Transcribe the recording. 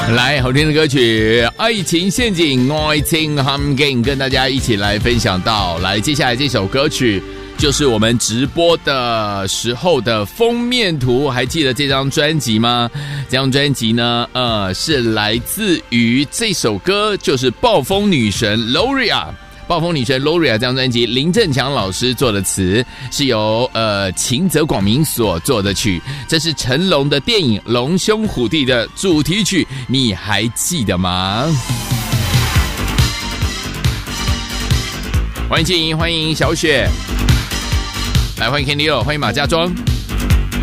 来，好听的歌曲《爱情陷阱》，爱情陷阱，跟大家一起来分享到。来，接下来这首歌曲就是我们直播的时候的封面图，还记得这张专辑吗？这张专辑呢，是来自于这首歌，就是暴风女神 Loria。暴风女神 Loria 这张专辑，林振强老师做的词，是由秦泽广明所做的曲。这是成龙的电影《龙兄虎弟》的主题曲，你还记得吗？欢迎静怡，欢迎小雪，来欢迎 Candy， 欢迎马家庄。